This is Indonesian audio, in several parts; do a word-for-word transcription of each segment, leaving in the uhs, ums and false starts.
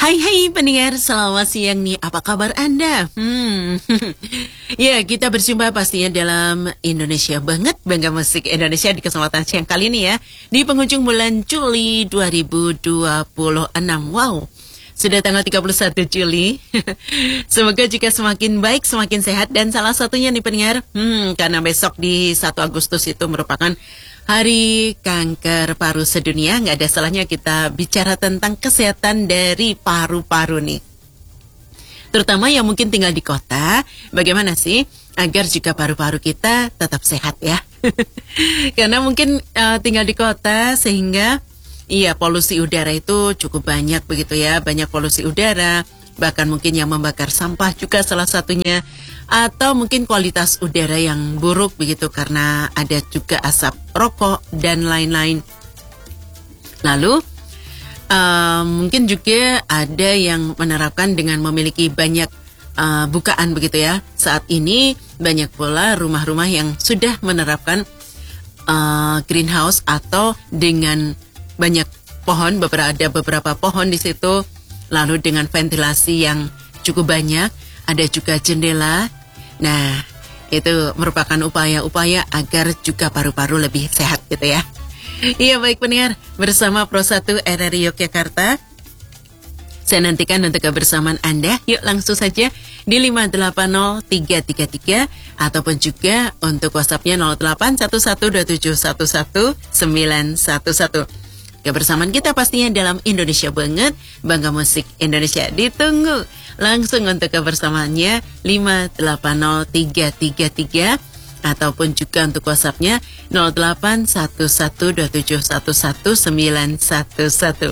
Hai hai pendengar, selamat siang nih, apa kabar Anda? Hmm, ya kita berjumpa pastinya dalam Indonesia Banget, Bangga Musik Indonesia di kesempatan siang kali ini ya. Di penghujung bulan Juli dua ribu dua puluh enam, wow, sudah tanggal tiga puluh satu Juli. Semoga juga semakin baik, semakin sehat. Dan salah satunya nih pendengar, hmm, karena besok di satu Agustus itu merupakan Hari Kanker Paru Sedunia, nggak ada salahnya kita bicara tentang kesehatan dari paru-paru nih. Terutama yang mungkin tinggal di kota, bagaimana sih agar juga paru-paru kita tetap sehat ya. Karena mungkin uh, tinggal di kota sehingga iya polusi udara itu cukup banyak begitu ya, banyak polusi udara, bahkan mungkin yang membakar sampah juga salah satunya. Atau mungkin kualitas udara yang buruk begitu karena ada juga asap rokok dan lain-lain. Lalu uh, mungkin juga ada yang menerapkan dengan memiliki banyak uh, bukaan begitu ya. Saat ini banyak pula rumah-rumah yang sudah menerapkan uh, greenhouse atau dengan banyak pohon, beberapa ada beberapa pohon di situ. Lalu dengan ventilasi yang cukup banyak, ada juga jendela. Nah, itu merupakan upaya-upaya agar juga paru-paru lebih sehat gitu ya. Iya baik pendengar, bersama Pro satu R R I Yogyakarta. Saya nantikan untuk kebersamaan Anda. Yuk langsung saja di lima delapan nol tiga tiga tiga ataupun juga untuk WhatsApp-nya nol delapan satu satu dua tujuh satu satu sembilan satu satu. Kebersamaan kita pastinya dalam Indonesia Banget, Bangga Musik Indonesia. Ditunggu langsung untuk kebersamaannya lima delapan nol tiga tiga tiga ataupun juga untuk WhatsApp-nya nol delapan satu satu dua tujuh satu satu sembilan satu satu.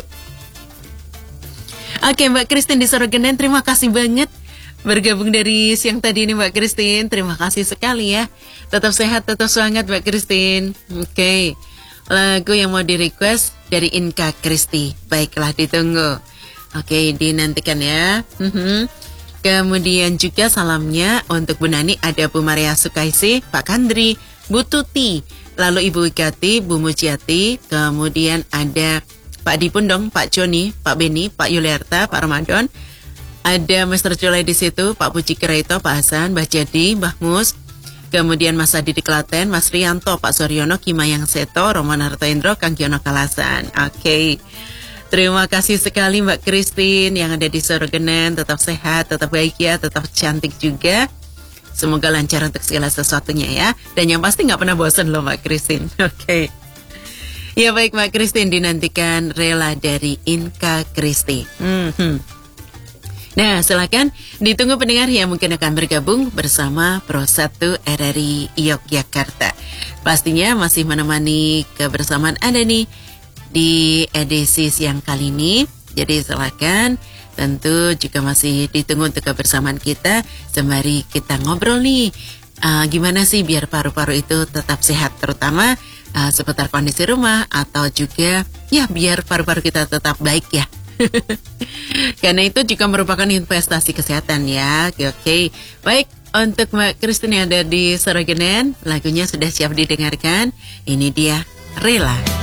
Oke Mbak Christine di Sorogenan, terima kasih banget bergabung dari siang tadi ini Mbak Christine. Terima kasih sekali ya. Tetap sehat, tetap semangat Mbak Christine. Oke, lagu yang mau di request dari Inka Kristi. Baiklah, ditunggu. Oke, dinantikan ya. Mm-hmm. Kemudian juga salamnya untuk Bu Nani, ada Bu Maria Sukaisi, Pak Kandri, Bu Tuti, lalu Ibu Ikati, Bu Mujiati, kemudian ada Pak Dipundong, Pak Joni, Pak Beni, Pak Yuliarta, Pak Ramadan, ada Mister Jolai di situ, Pak Puji Kereito, Pak Hasan, Mbah Jadi, Mbah Mus, kemudian Mas Adi di Klaten, Mas Rianto, Pak Suryono, Kimayang Seto, Roman Hartoendro, Kang Giono Kalasan. Oke, okay. Terima kasih sekali Mbak Christine yang ada di Sorogenan. Tetap sehat, tetap bahagia, tetap cantik juga. Semoga lancar untuk segala sesuatunya ya. Dan yang pasti nggak pernah bosan loh Mbak Christine. Oke. Okay. Ya baik Mbak Christine, dinantikan Rela dari Inka Kristi. Mm-hmm. Nah, silakan ditunggu pendengar yang mungkin akan bergabung bersama Pro satu R R I Yogyakarta. Pastinya masih menemani kebersamaan Anda nih di edisi siang kali ini. Jadi silakan, tentu juga masih ditunggu untuk kebersamaan kita sembari kita ngobrol nih. Uh, gimana sih biar paru-paru itu tetap sehat, terutama uh, seputar kondisi rumah atau juga ya biar paru-paru kita tetap baik ya. Karena itu juga merupakan investasi kesehatan ya. Oke, oke. Baik, untuk Mbak Christine yang ada di Sorogenan, lagunya sudah siap didengarkan. Ini dia, Rela.